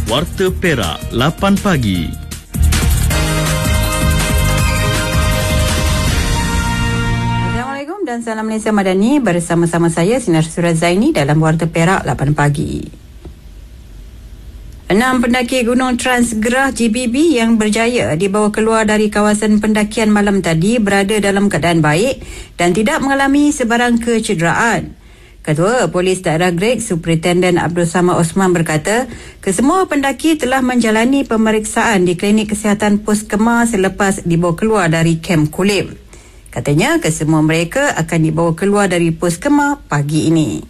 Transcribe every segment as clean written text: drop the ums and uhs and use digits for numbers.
Warta Perak 8 pagi. Assalamualaikum dan salam Malaysia Madani. Bersama-sama saya Sinar Surat Zaini dalam Warta Perak 8 pagi. 6 pendaki Gunung Transgerah GBB yang berjaya dibawa keluar dari kawasan pendakian malam tadi berada dalam keadaan baik dan tidak mengalami sebarang kecederaan. Ketua Polis Daerah Great, Superintendent Abdul Samad Osman berkata, kesemua pendaki telah menjalani pemeriksaan di Klinik Kesihatan Pos Kemar selepas dibawa keluar dari Kem Kulim. Katanya, kesemua mereka akan dibawa keluar dari Pos Kemar pagi ini.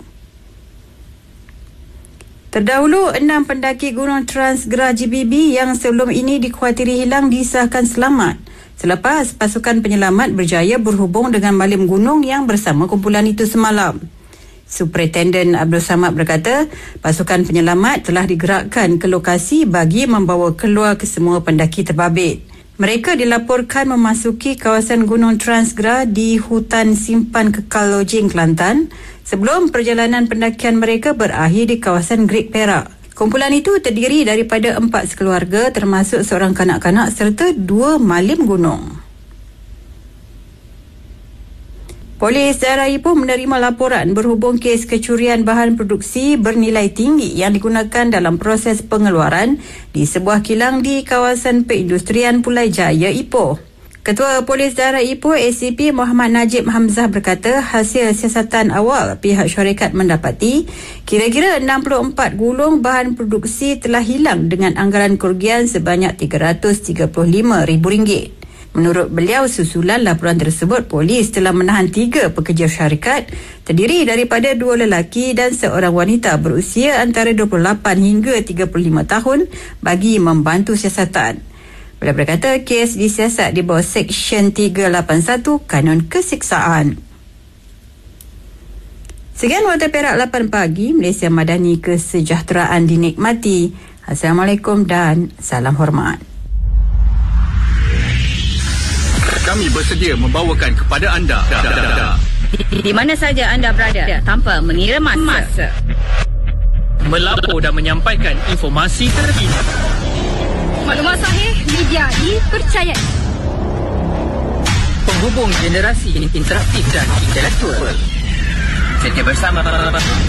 Terdahulu, 6 pendaki Gunung Transgerah GBB yang sebelum ini dikhawatiri hilang disahkan selamat selepas pasukan penyelamat berjaya berhubung dengan malim gunung yang bersama kumpulan itu semalam. Superintendent Abdul Samad berkata, pasukan penyelamat telah digerakkan ke lokasi bagi membawa keluar kesemua pendaki terbabit. Mereka dilaporkan memasuki kawasan Gunung Transgerah di Hutan Simpan Kekal Lojing, Kelantan sebelum perjalanan pendakian mereka berakhir di kawasan Great Perak. Kumpulan itu terdiri daripada 4 sekeluarga termasuk seorang kanak-kanak serta 2 malim gunung. Polis Daerah Ipoh menerima laporan berhubung kes kecurian bahan produksi bernilai tinggi yang digunakan dalam proses pengeluaran di sebuah kilang di kawasan perindustrian Pulai Jaya, Ipoh. Ketua Polis Daerah Ipoh ACP Muhammad Najib Hamzah berkata, hasil siasatan awal pihak syarikat mendapati kira-kira 64 gulung bahan produksi telah hilang dengan anggaran kerugian sebanyak RM335,000. Menurut beliau, susulan laporan tersebut, polis telah menahan 3 pekerja syarikat terdiri daripada 2 lelaki dan seorang wanita berusia antara 28 hingga 35 tahun bagi membantu siasatan. Beliau berkata, kes disiasat di bawah Seksyen 381 Kanun Kesiksaan. Sekian Warta Perak 8 pagi, Malaysia Madani, kesejahteraan dinikmati. Assalamualaikum dan salam hormat. Kami bersedia membawakan kepada anda di mana saja anda berada tanpa mengira masa. Melapor dan menyampaikan informasi terkini. Maklumat sahih, media dipercayai. Penghubung generasi interaktif dan intelektual. Setia bersama